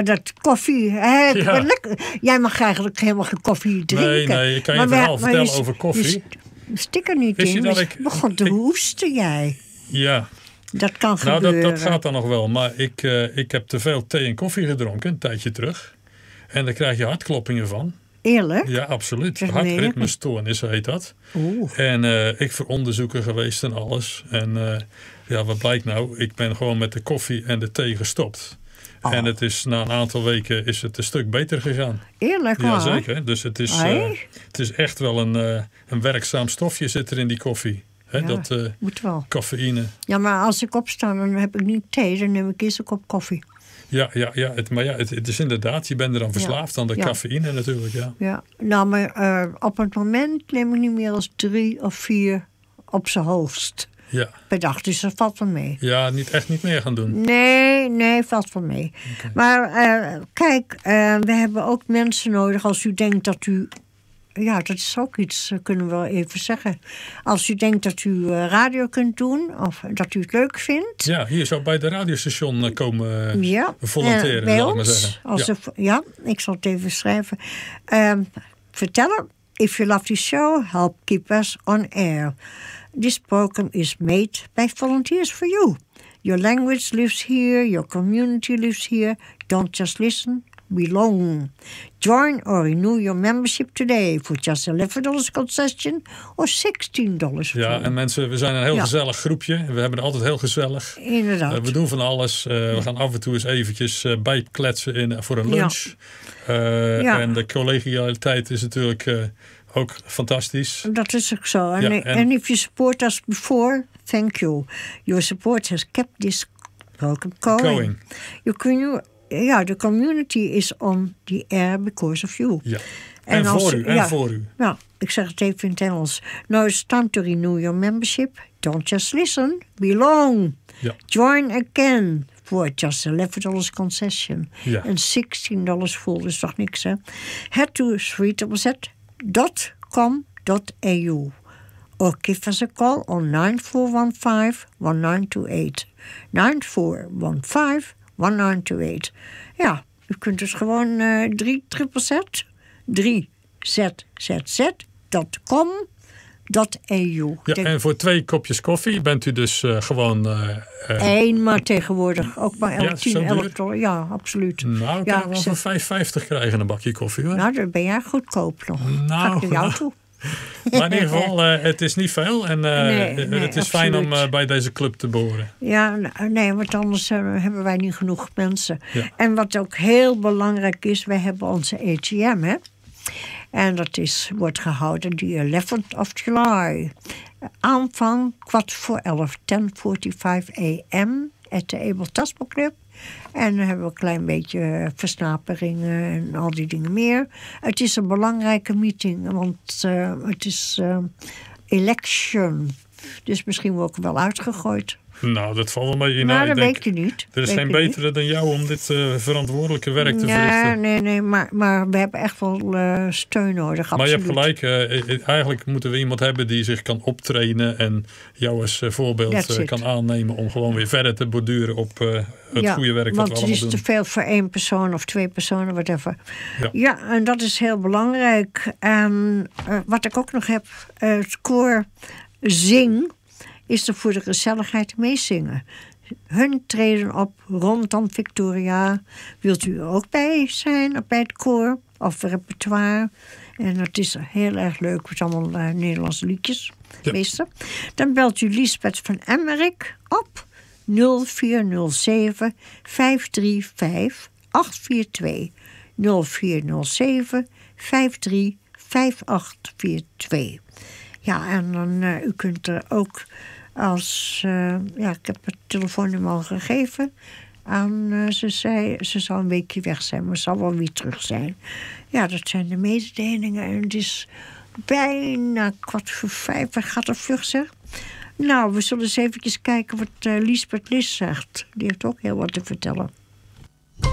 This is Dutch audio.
dat koffie. Lekker. Jij mag eigenlijk helemaal geen koffie drinken. Nee, ik kan je een verhaal vertellen over koffie. Stik er niet in. Je begon te hoesten jij. Ja. Dat kan gebeuren. Dat gaat dan nog wel. Maar ik heb te veel thee en koffie gedronken een tijdje terug. En daar krijg je hartkloppingen van. Eerlijk? Ja, absoluut. Hartritmestoornis heet dat. En ik voor onderzoeken geweest en alles. En wat blijkt nou? Ik ben gewoon met de koffie en de thee gestopt. Oh. En het is na een aantal weken is het een stuk beter gegaan. Eerlijk hoor. Jazeker. Dus het is echt wel een werkzaam stofje zit er in die koffie. Dat moet wel. Cafeïne. Ja, maar als ik opsta, dan heb ik niet thee. Dan neem ik eerst een kop koffie. Ja. Het is inderdaad, je bent er dan verslaafd aan de cafeïne natuurlijk. Ja. Nou, maar op het moment neem ik niet meer dan 3 of 4 op zijn hoogst. Ja. Per dag, dus dat valt wel mee. Ja, niet meer gaan doen. Nee, valt wel mee. Okay. Maar kijk, we hebben ook mensen nodig als u denkt dat u... Ja, dat is ook iets, kunnen we wel even zeggen. Als u denkt dat u radio kunt doen, of dat u het leuk vindt. Ja, hier zou bij de radiostation komen volonteren, bij zal ik ons, maar zeggen. Ik zal het even schrijven. Vertellen, if you love the show, help keep us on air. This program is made by volunteers for you. Your language lives here, your community lives here. Don't just listen. Belong. Join or renew your membership today for just $11 concession or $16. Ja, en mensen, we zijn een heel gezellig groepje. We hebben het altijd heel gezellig. Inderdaad. We doen van alles. We gaan af en toe eens eventjes bijkletsen voor een lunch. En de collegialiteit is natuurlijk ook fantastisch. Dat is ook zo. And if you support us before, thank you. Your support has kept this program going. The community is on the air because of you. Ja. En voor u. Nou, ik zeg het even in het Engels. Now it's time to renew your membership. Don't just listen, belong. Ja. Join again for just $11 concession. Ja. En $16 full, dus toch niks, hè? Head to 3ZZ.com.au or give us a call on 9415-1928. 9415-1928. Ja, u kunt dus gewoon 3ZZZ.com.au. Ja, en voor 2 kopjes koffie bent u dus gewoon... Eén, maar tegenwoordig ook maar $11. Ja, absoluut. Nou, ik kan wel voor $5,50 krijgen een bakje koffie, hoor. Nou, dan ben jij goedkoop nog. Ga ik naar jou toe. Maar in ieder geval, het is niet veel. En het is fijn om bij deze club te behoren. Ja, nee, want anders hebben wij niet genoeg mensen. Ja. En wat ook heel belangrijk is, wij hebben onze AGM, hè. En dat wordt gehouden die 11th of July. Aanvang 11:45, 10:45 a.m. at de Abel Tasman Club. En dan hebben we een klein beetje versnaperingen en al die dingen meer. Het is een belangrijke meeting, want het is election. Dus misschien word ik wel uitgegooid. Nou, dat valt wel mee. Nou, dat weet je niet. Er is geen betere dan jou om dit verantwoordelijke werk te verrichten. Nee, maar we hebben echt wel steun nodig, absoluut. Maar je hebt gelijk, eigenlijk moeten we iemand hebben die zich kan optrainen en jou als voorbeeld kan aannemen om gewoon weer verder te borduren op het goede werk wat we allemaal doen. Want het is te veel voor 1 persoon of 2 personen, whatever. Ja, en dat is heel belangrijk. Wat ik ook nog heb, het koor Zing is er voor de gezelligheid meezingen. Hun treden op rondom Victoria. Wilt u er ook bij zijn, bij het koor of repertoire? En dat is heel erg leuk. Het zijn allemaal Nederlandse liedjes, meestal. Dan belt u Liesbeth van Emmerik op 0407 535 842. 0407 53 5842. Ja, en dan u kunt er ook als... ik heb het telefoonnummer al gegeven aan... ze zei, ze zal een weekje weg zijn, maar zal wel weer terug zijn. Ja, dat zijn de mededelingen. En het is bijna 4:15. Gaat er vlug, zeg. Nou, we zullen eens eventjes kijken wat Liesbeth Lis zegt. Die heeft ook heel wat te vertellen.